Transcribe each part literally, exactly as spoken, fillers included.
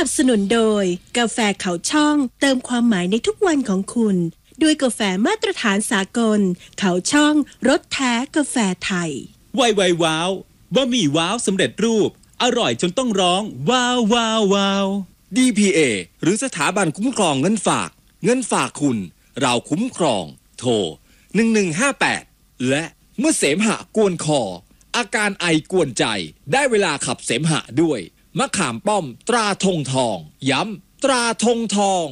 นับสนุนโดยกาแฟเขาช่องเติมความหมายในทุกวันของคุณด้วยกาแฟมาตรฐานสากลเขาช่องรสแท้กาแฟไทยไวไวว้าวบะหมี่ว้าวสำเร็จรูปอร่อยจนต้องร้องว้าวว้าวว้าวดี พี เอ หรือสถาบันคุ้มครองเงินฝากเงินฝากคุณเราคุ้มครองโทรหนึ่งหนึ่งห้าแปดและเมื่อเสมหะกวนคออาการไอกวนใจได้เวลาขับเสมหะด้วยมะขามป้อมตราธงทองย้ำตราธงทอง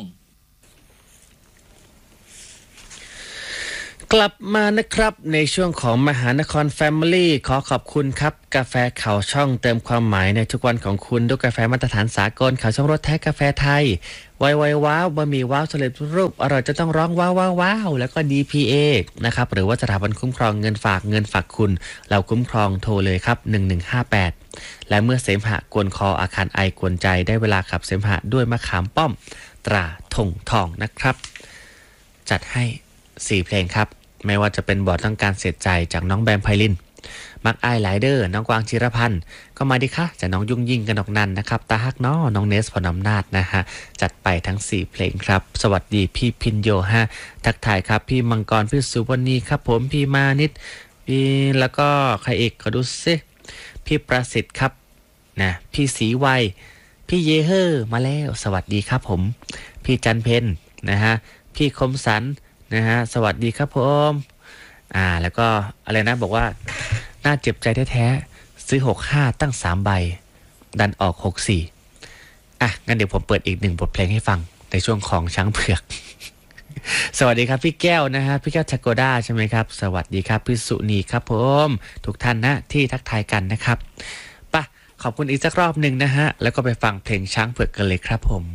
กลับมานะครับในช่วงของมหานครแฟมิลี่ขอขอบคุณครับกาแฟเขาช่องเติมความหมายในทุกวันของคุณด้วยกาแฟมาตรฐานสากลเขาช่องรสแท้กาแฟไทยไวไวว้าวบะหมี่ว้าวสำเร็จรูปอร่อยจะต้องร้องว้าวว้าวว้าวแล้วก็ ดี พี เอ นะครับหรือว่าสถาบันคุ้มครองเงินฝากเงินฝากคุณเราคุ้มครองโทรเลยครับหนึ่งหนึ่งห้าแปดและเมื่อเสมหะกวนคออาการไอกวนใจได้เวลาขับเสมหะด้วยมะขามป้อมตราธงทองนะครับจัดให้สี่เพลงครับไม่ว่าจะเป็นบอดต้องการเสียใจจากน้องแบมไพลินมักอายไลเดอร์น้องกวางจิรพันธ์ก็มาดิค่ะจากน้องยุ่งยิ่งกันดอกนันนะครับตาฮักน้อน้องเนสพนอำนาจนะฮะจัดไปทั้งสี่เพลงครับสวัสดีพี่พินโยฮะทักทายครับพี่มังกรพี่สุวรรณีครับผมพี่มานิดพี่แล้วก็ใครอีกขอดูซิพี่ประสิทธิ์ครับนะพี่ศรีวัยพี่เยเฮอร์มาแล้วสวัสดีครับผมพี่จันเพนนะฮะพี่คมสันนะฮะสวัสดีครับผมอ่าแล้วก็อะไรนะบอกว่าน่าเจ็บใจแท้ๆซื้อหกสิบห้าตั้งสามใบดันออกหกสิบสี่อ่ะงั้นเดี๋ยวผมเปิดอีกหนึ่งบทเพลงให้ฟังในช่วงของช้างเผือก สวัสดีครับพี่แก้วนะฮะพี่แก้วชโกด้าใช่ไหมครับสวัสดีครับพี่สุนีครับผมทุกท่านนะที่ทักทายกันนะครับปะขอบคุณอีกสักรอบหนึ่งนะฮะแล้วก็ไปฟังเพลงช้างเผือกกันเลยครับผม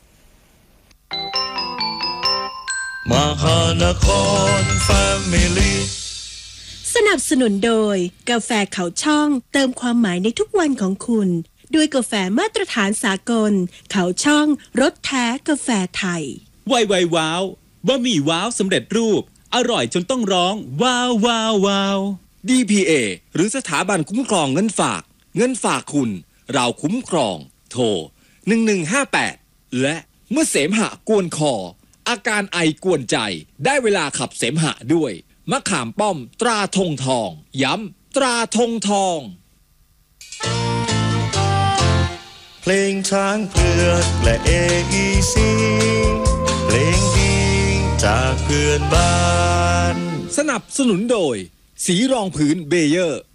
มหานครแฟมิลี่สนับสนุนโดยกาแฟเขาช่องเติมความหมายในทุกวันของคุณด้วยกาแฟมาตรฐานสากลเขาช่องรสแท้กาแฟไทยไวไวว้าวบะหมี่ว้าวสำเร็จรูปอร่อยจนต้องร้องว้าวว้าวว้าวดี พี เอ หรือสถาบันคุ้มครองเงินฝากเงินฝากคุณเราคุ้มครองโทรหนึ่งหนึ่งห้าแปดและเมื่อเสมหะกวนคออาการไอกวนใจได้เวลาขับเสมหะด้วยมะขามป้อมตราธงทองย้ำตราธงทองเพลงช้างเผือกและ เอ อี ซี เพลงดีจากเพื่อนบ้านสนับสนุนโดยสีรองพื้นเบเยอร์